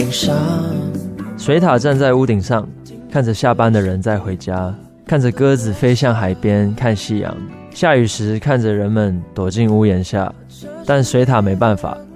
上。 水獭站在屋顶上，看着下班的人在回家，看着鸽子飞向海边看夕阳。下雨时看着人们躲进屋檐下，但水獭没办法，